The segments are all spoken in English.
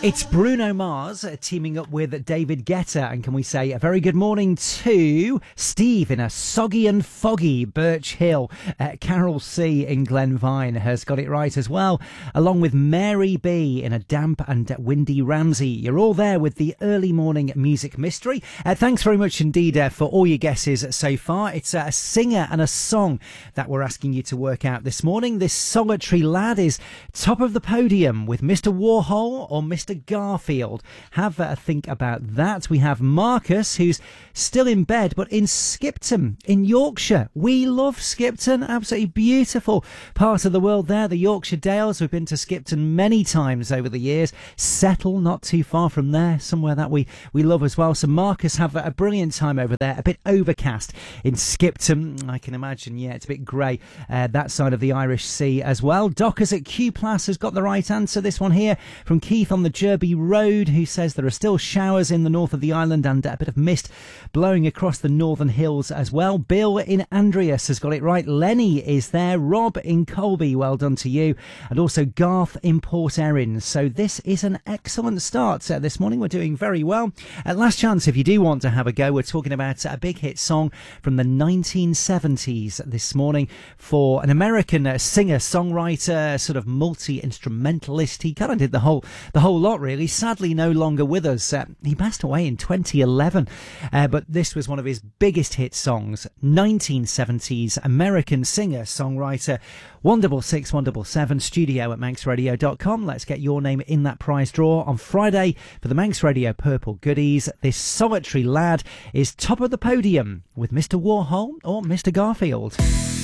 It's Bruno Mars teaming up with David Guetta, and can we say a very good morning to Steve in a soggy and foggy Birch Hill. Carol C in Glenvine has got it right as well, along with Mary B in a damp and windy Ramsey. You're all there with the early morning music mystery. Thanks very much indeed for all your guesses so far. It's a singer and a song that we're asking you to work out this morning. This solitary lad is top of the podium with Mr. Warhol or Mr. Garfield. Have a think about that. We have Marcus, who's still in bed, but in Skipton in Yorkshire. We love Skipton. Absolutely beautiful part of the world there, the Yorkshire Dales. We've been to Skipton many times over the years. Settle, not too far from there, somewhere that we love as well. So Marcus, have a brilliant time over there. A bit overcast in Skipton, I can imagine. Yeah, it's a bit grey that side of the Irish Sea as well. Dockers at Q Plus has got the right answer. This one here from Keith on the Derby Road, who says there are still showers in the north of the island and a bit of mist blowing across the northern hills as well. Bill in Andreas has got it right. Lenny is there. Rob in Colby, well done to you. And also Garth in Port Erin. So this is an excellent start this morning. We're doing very well. Last chance if you do want to have a go. We're talking about a big hit song from the 1970s this morning for an American singer-songwriter, sort of multi-instrumentalist. He kind of did the whole lot, really. Sadly no longer with us. He passed away in 2011, but this was one of his biggest hit songs. 1970s American singer-songwriter. 166 177 studio at manxradio.com. Let's get your name in that prize draw on Friday for the Manx Radio Purple Goodies. This solitary lad is top of the podium with Mr. Warhol or Mr. Garfield.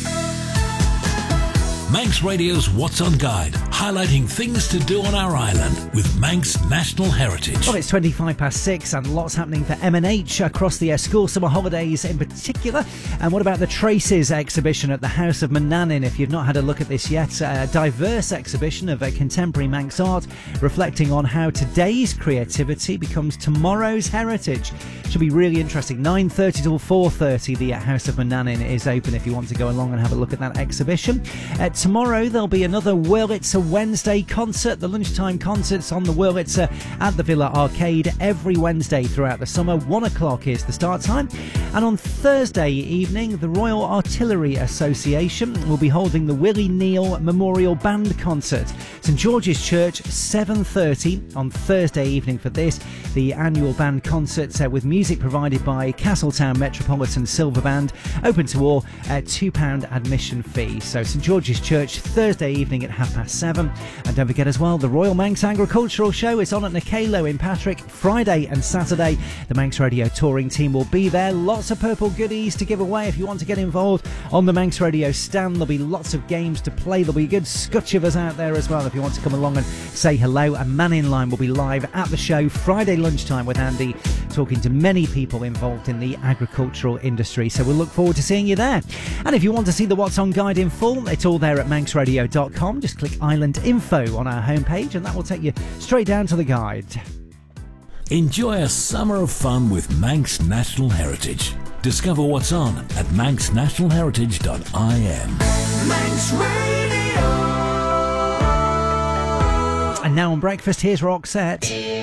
Manx Radio's What's On Guide, highlighting things to do on our island with Manx National Heritage. Well, it's 6:25 and lots happening for M&H across the school summer holidays in particular. And what about the Traces exhibition at the House of Manannan? If you've not had a look at this yet, a diverse exhibition of contemporary Manx art reflecting on how today's creativity becomes tomorrow's heritage. Should be really interesting. 9:30 till 4:30 the House of Manannan is open if you want to go along and have a look at that exhibition. Tomorrow there'll be another Wurlitzer Wednesday concert. The lunchtime concerts on the Wurlitzer at the Villa Arcade every Wednesday throughout the summer. 1 o'clock is the start time. And on Thursday evening, the Royal Artillery Association will be holding the Willie Neal Memorial Band Concert. St George's Church, 7:30 on Thursday evening for this. The annual band concert with music provided by Castletown Metropolitan Silver Band. Open to all, £2 admission fee. So St George's Church, Thursday evening at 7:30. And don't forget as well, the Royal Manx Agricultural Show is on at Nakalo in Patrick, Friday and Saturday. The Manx Radio touring team will be there. Lots of purple goodies to give away if you want to get involved on the Manx Radio stand. There'll be lots of games to play. There'll be a good scutch of us out there as well if you want to come along and say hello. A Man in Line will be live at the show Friday lunchtime with Andy, talking to many people involved in the agricultural industry. So we'll look forward to seeing you there. And if you want to see the What's On Guide in full, it's all there at manxradio.com. Just click Island Info on our homepage and that will take you straight down to the guide. Enjoy a summer of fun with Manx National Heritage. Discover what's on at manxnationalheritage.in. Manx Radio. And now on breakfast, here's Roxette.